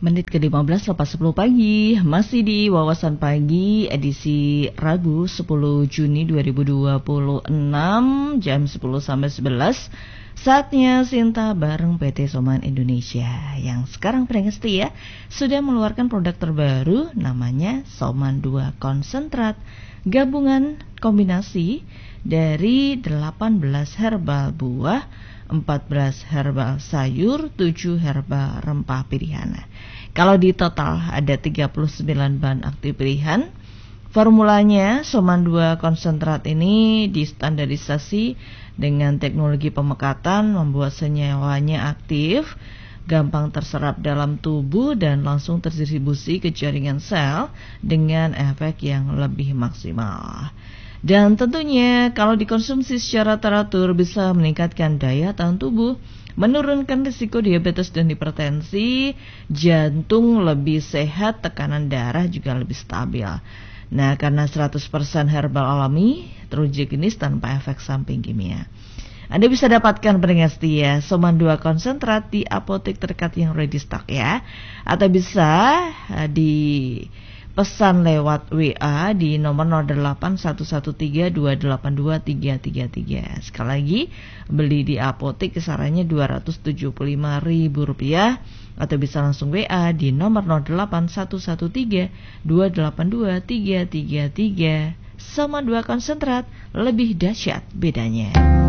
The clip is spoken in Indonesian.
Menit ke-15 lepas 10 pagi, masih di Wawasan Pagi edisi Rabu 10 Juni 2026 jam 10 sampai 11. Saatnya Sinta bareng PT Soman Indonesia yang sekarang pendengar setia sudah mengeluarkan produk terbaru namanya Soman 2 Konsentrat, gabungan kombinasi dari 18 herbal buah, 14 herbal sayur, 7 herbal rempah pilihan. Kalau di total ada 39 bahan aktif pilihan. Formulanya Soman 2 Konsentrat ini distandarisasi dengan teknologi pemekatan, membuat senyawanya aktif, gampang terserap dalam tubuh dan langsung terdistribusi ke jaringan sel dengan efek yang lebih maksimal. Dan tentunya kalau dikonsumsi secara teratur bisa meningkatkan daya tahan tubuh, menurunkan risiko diabetes dan hipertensi, jantung lebih sehat, tekanan darah juga lebih stabil. Nah, karena 100% herbal alami, teruji klinis tanpa efek samping kimia. Anda bisa dapatkan pendengar setia Soman 2 Konsentrat di apotek terdekat yang ready stock ya. Atau bisa dipesan lewat WA di nomor 081132823333. Sekali lagi, beli di apotek kisarannya Rp275.000 atau bisa langsung WA di nomor 081132823333. Soman 2 Konsentrat, lebih dahsyat bedanya.